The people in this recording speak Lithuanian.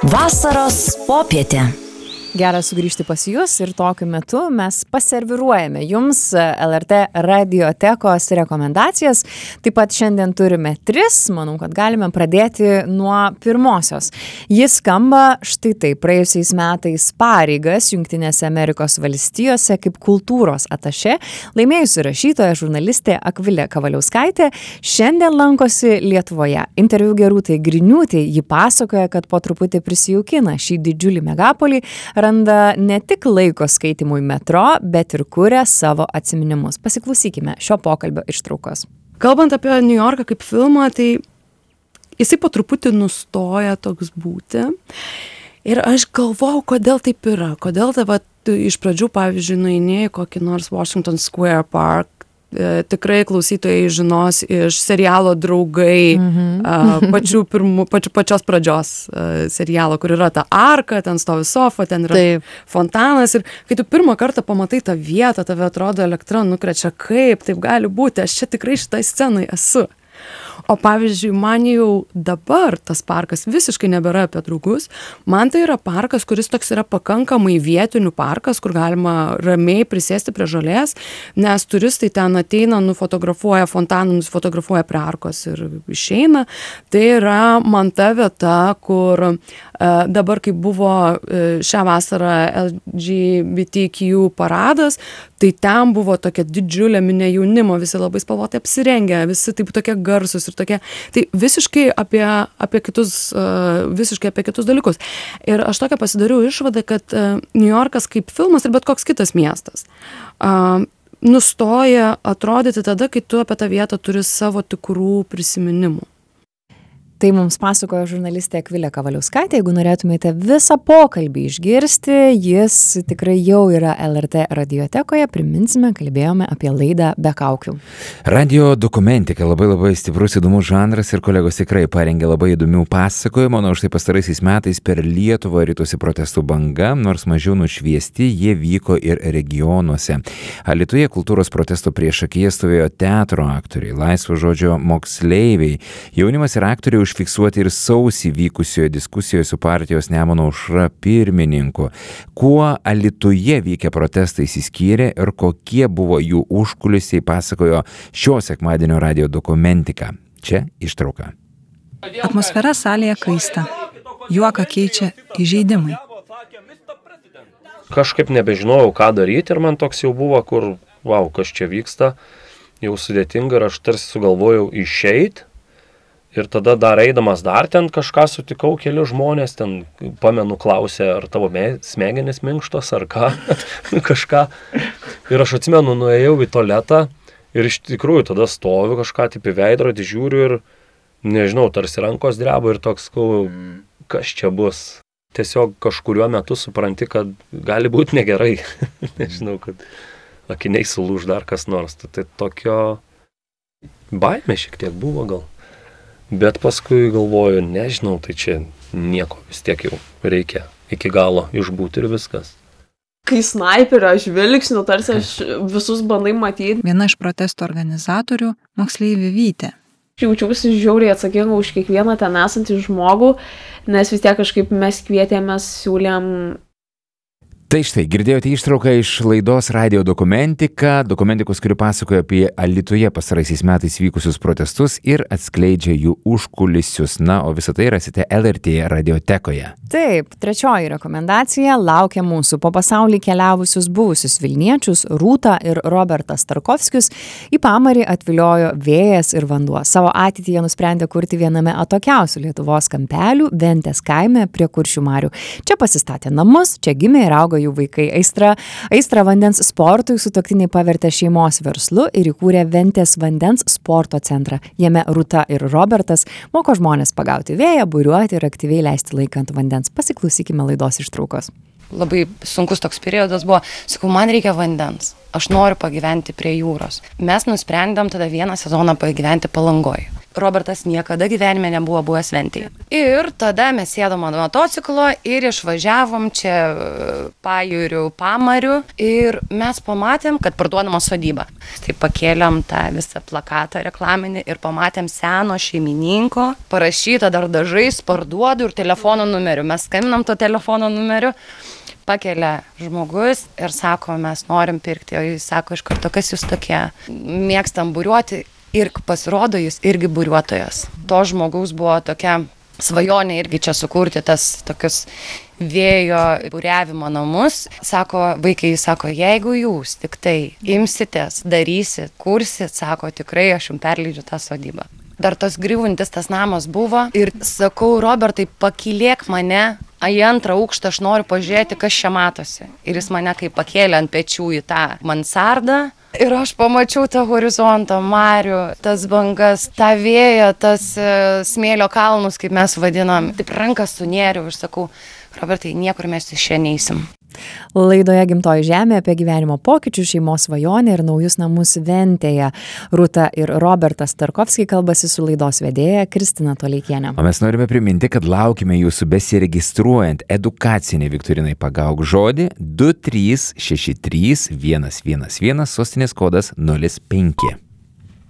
Vasaros popietė. Geras sugrįžti pas jūs ir tokiu metu mes paserviruojame jums LRT radiotekos rekomendacijas. Taip pat šiandien turime 3, manau, kad galime pradėti nuo pirmosios. Jis skamba štai taip, praėjusiais metais pareigas Jungtinėse Amerikos valstijose kaip kultūros atašė, laimėjusi rašytoja, žurnalistė Akvilė Kavaliauskaitė, šiandien lankosi Lietuvoje. Interviu Gerūtai Griniūtei ji pasakoja, kad po truputį prisijaukina šį didžiulį megapolį, randa ne tik laiko skaitimui metro, bet ir kuria savo atsiminimus. Pasiklausykime šio pokalbio ištraukos. Kalbant apie New Yorką kaip filmą, tai jisai po truputį nustoja toks būti. Ir aš galvojau, kodėl taip yra. Kodėl iš pradžių, pavyzdžiui, nueini į kokį nors Washington Square Park, tikrai klausytojai žinos iš serialo Draugai, pačios pradžios serialo, kur yra ta arka, ten stovi sofa, ten yra fontanas. Ir kai tu pirmą kartą pamatai tą vietą, tave atrodo elektra nukrečia, kaip taip gali būti, aš čia tikrai šitai scenai esu. O pavyzdžiui, man jau dabar tas parkas visiškai nebėra apie Draugus. Man tai yra parkas, kuris toks yra pakankamai vietinių parkas, kur galima ramiai prisėsti prie žolės, nes turistai ten ateina, nufotografuoja fontaną, nufotografuoja prie arkos ir išeina. Tai yra man ta vieta, kur dabar, kai buvo šią vasarą LGBTQ paradas, tai ten buvo tokia didžiulė minė jaunimo, visi labai spalvotai apsirengę, visi taip tokie garsūs ir tokie, tai visiškai apie kitus dalykus. Ir aš tokią pasidariau išvadą, kad New Yorkas kaip filmas ir bet koks kitas miestas nustoja atrodyti tada, kai tu apie tą vietą turi savo tikrų prisiminimų. Tai mums pasakojo žurnalistė Akvilė Kavaliauskaitė. Jeigu norėtumėte visą pokalbį išgirsti, jis tikrai jau yra LRT radiotekoje. Priminsime, kalbėjome apie laidą Be kaukių. Radio dokumentika labai stiprus įdomus žanras ir kolegos tikrai parengė labai įdomių pasakojimų. O štai pastaraisiais metais per Lietuvą ritosi protestų banga, nors mažiau nušviesti, jie vyko ir regionuose. Alytuje kultūros protesto priešakyje stovėjo teatro aktoriai, laisvo žodžio moksleiviai, jaunimas ir aktoriai užfiksuoti ir sausį vykusioje diskusijoje su partijos Nemuno aušra pirmininku. Kuo Alytuje vykę protestai išsiskyrė ir kokie buvo jų užkulisiai, pasakojo šio sekmadienio radio dokumentika. Čia ištrauka. Atmosfera salėje kaista. Juoką keičia įžeidimai. Kažkaip nebežinojau, ką daryti ir man toks jau buvo, kur, kas čia vyksta, jau sudėtinga ir aš tarsi sugalvojau išeit. Ir tada dar eidamas dar ten kažką sutikau, keli žmonės, ten pamenu klausė, ar tavo smegenys minkštos, ar ką, kažką. Ir aš atsimenu, nuėjau į tualetą ir iš tikrųjų tada stoviu kažką taip į veidrodį, žiūriu ir nežinau, tarsi rankos dreba ir toks, kas čia bus. Tiesiog kažkuriuo metu supranti, kad gali būti negerai. Nežinau, kad akiniai sulūž dar kas nors. Tai tokio baimė šiek tiek buvo gal. Bet paskui galvoju, nežinau, tai čia nieko, vis tiek jau reikia iki galo išbūti ir viskas. Kai snaiperio žvilgsniu, tarsi aš visus bandai matyti. Viena iš protesto organizatorių - moksleivė Vytė. Jaučiausi žiauriai atsakinga už kiekvieną ten esantį žmogų, nes vis tiek kažkaip mes kvietėmės, siūlėm. Tai štai, girdėjote ištrauką iš laidos radio dokumentika, dokumentikos, kuri pasakoja apie Alytuje pastaraisiais metais vykusius protestus ir atskleidžia jų užkulisius. Na, o visą tai rasite LRT radiotekoje. Taip, trečioji rekomendacija laukia mūsų po pasaulį keliavusius buvusius Vilniečius Rūtą ir Robertą Starkovskius į Pamarį atviliojo vėjas ir vanduo. Savo ateitį jie nusprendė kurti viename atokiausių Lietuvos kampelių Ventės kaime prie Kuršių marių. Čia pasistatė namus, čia gimė ir augo jų vaikai. Aistra vandens sportui sutuoktiniai pavertė šeimos verslu ir įkūrė Ventės vandens sporto centrą. Jame Rūta ir Robertas moko žmonės pagauti vėją, buriuoti ir aktyviai leisti laiką ant vandens. Pasiklausykime laidos ištraukos. Labai sunkus toks periodas buvo. Sakau, man reikia vandens. Aš noriu pagyventi prie jūros. Mes nusprendėm tada vieną sezoną pagyventi Palangoje. Robertas niekada gyvenime nebuvo buvęs Ventėje. Ir tada mes sėdom ant motociklo ir išvažiavom čia pajūrių, pamarių ir mes pamatėm, kad parduodama sodyba. Tai pakėlėm tą visą plakatą reklaminį ir pamatėm seno šeimininko, parašytą dar dažais, parduodu ir telefono numeriu. Mes skambinam to telefono numeriu. Pakelia žmogus ir sako, mes norim pirkti, o jis sako iš karto, kas jūs tokie, mėgstam buriuoti ir pasirodo jis irgi buriuotojas. To žmogaus buvo tokia svajonė irgi čia sukurti tas tokius vėjo buriavimo namus. Sako, vaikai, sako, jeigu jūs tik tai imsitės, darysit, kursit, sako, tikrai aš jums perleidžiu tą sodybą. Dar tas griūvantis tas namas buvo ir sakau, Robertai, pakylėk mane į antrą aukštą, aš noriu pažiūrėti, kas čia matosi. Ir jis mane kaip pakėlė ant pečių į tą mansardą. Ir aš pamačiau tą horizontą, marių, tas bangas, tą vėją, tas smėlio kalnus, kaip mes vadinam. Taip rankas sunėriau ir sakau, Robertai, niekur mes iš čia neisim. Laidoje Gimtoji žemė apie gyvenimo pokyčius, šeimos svajonę ir naujus namus Ventėje. Rūta ir Robertas Tarkovskiai kalbasi su laidos vedėja Kristina Toleikienė. O mes norime priminti, kad laukime jūsų besiregistruojant edukaciniai viktorinai Pagauk žodį 2363 111, sostinės kodas 05.